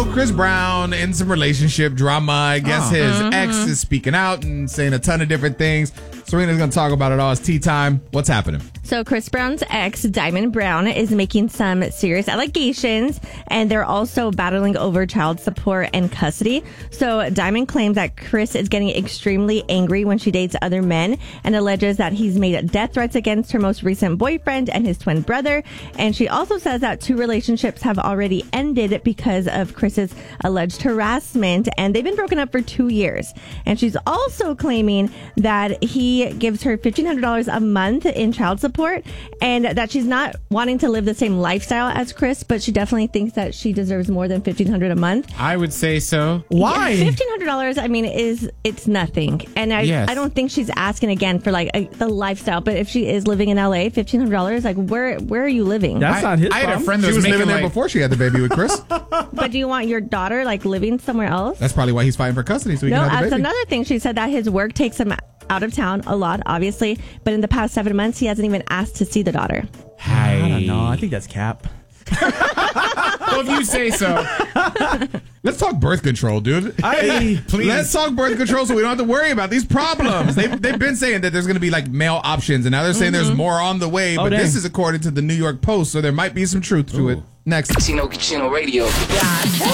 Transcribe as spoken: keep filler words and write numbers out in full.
So Chris Brown in some relationship drama. I guess Oh. his Mhm. ex is speaking out and saying a ton of different things. Serena's going to talk about it all. It's tea time. What's happening? So Chris Brown's ex, Diamond Brown, is making some serious allegations, and they're also battling over child support and custody. So Diamond claims that Chris is getting extremely angry when she dates other men and alleges that he's made death threats against her most recent boyfriend and his twin brother. And she also says that two relationships have already ended because of Chris's alleged harassment, and they've been broken up for two years. And she's also claiming that he gives her fifteen hundred dollars a month in child support, and that she's not wanting to live the same lifestyle as Chris, but she definitely thinks that she deserves more than fifteen hundred dollars a month. I would say so. Yeah, fifteen hundred dollars, I mean, is it's nothing. And I, Yes. I don't think she's asking again for like a, the lifestyle, but if she is living in L A, fifteen hundred dollars, like where where are you living? That's I- not his I had a problem. friend that She was was making, living there like- before she had the baby with Chris. But do you want your daughter like living somewhere else? That's probably why he's fighting for custody, so he No, can have the that's baby. another thing. She said that his work takes him out of town a lot, obviously, but in the past seven months, he hasn't even asked to see the daughter. I don't know. I think that's cap. Well, if you say so. Let's talk birth control, dude. I- please. Let's talk birth control so we don't have to worry about these problems. They've, they've been saying that there's going to be like male options, and now they're saying there's Mhm. more on the way. Oh, But this dang. is according to the New York Post, so there might be some truth to it. Next. Chino Chino Radio.